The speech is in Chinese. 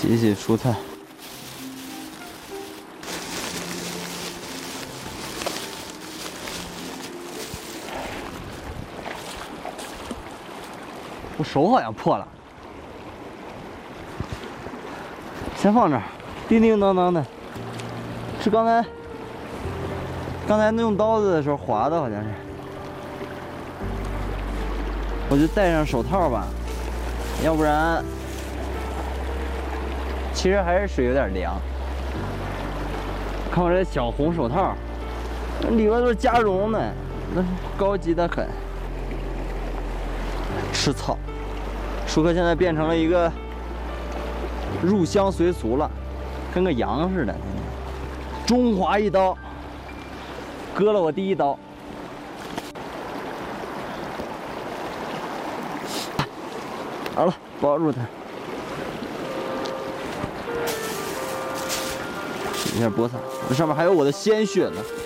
继续蔬菜。我手好像破了，先放这儿，叮叮当当的，是刚才用刀子的时候划的，好像是。我就戴上手套吧，要不然，其实还是水有点凉。看我这小红手套，里边都是加绒的，那高级的很。吃草，舒克现在变成了一个入乡随俗了，跟个羊似的。中华一刀，割了我第一刀。好了，抱住它，洗一下菠菜，这上面还有我的鲜血呢。